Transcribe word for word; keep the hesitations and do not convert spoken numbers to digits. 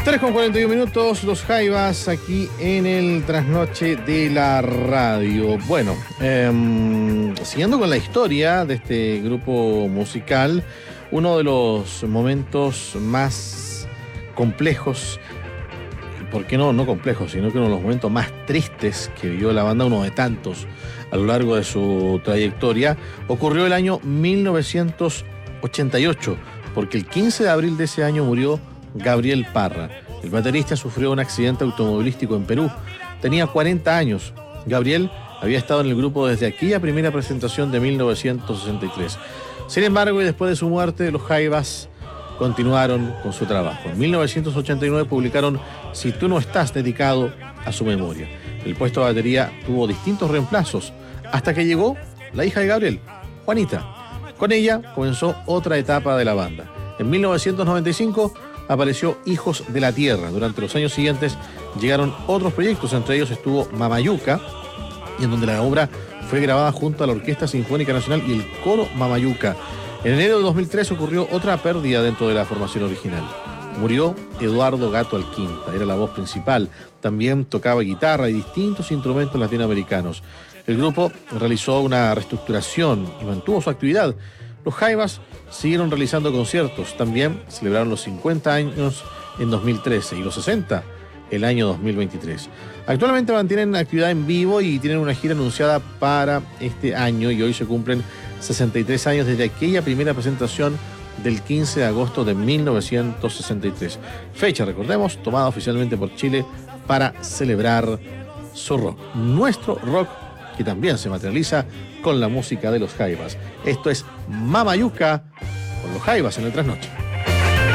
tres con cuarenta y uno minutos, los Jaivas aquí en el trasnoche de la radio. Bueno, eh, siguiendo con la historia de este grupo musical, uno de los momentos más complejos, ¿por qué no? No complejos, sino que uno de los momentos más tristes que vivió la banda, uno de tantos a lo largo de su trayectoria, ocurrió el año mil novecientos ochenta y ocho, porque el quince de abril de ese año murió Gabriel Parra. El baterista sufrió un accidente automovilístico en Perú. Tenía cuarenta años. Gabriel había estado en el grupo desde aquella primera presentación de mil novecientos sesenta y tres. Sin embargo, y después de su muerte, los Jaivas continuaron con su trabajo. En mil novecientos ochenta y nueve publicaron Si tú no estás, dedicado a su memoria. El puesto de batería tuvo distintos reemplazos, hasta que llegó la hija de Gabriel, Juanita. Con ella comenzó otra etapa de la banda. En mil novecientos noventa y cinco apareció Hijos de la Tierra. Durante los años siguientes llegaron otros proyectos, entre ellos estuvo Mamayuca, y en donde la obra fue grabada junto a la Orquesta Sinfónica Nacional y el Coro Mamayuca. En enero de dos mil tres ocurrió otra pérdida dentro de la formación original. Murió Eduardo Gato Alquinta, era la voz principal. También tocaba guitarra y distintos instrumentos latinoamericanos. El grupo realizó una reestructuración y mantuvo su actividad. Los Jaivas siguieron realizando conciertos. También celebraron los cincuenta años en dos mil trece y los sesenta el año dos mil veintitrés. Actualmente mantienen actividad en vivo y tienen una gira anunciada para este año, y hoy se cumplen sesenta y tres años desde aquella primera presentación del quince de agosto de mil novecientos sesenta y tres. Fecha, recordemos, tomada oficialmente por Chile para celebrar su rock. Nuestro rock, que también se materializa con la música de los Jaivas. Esto es Mamayuca con los Jaivas en el trasnoche.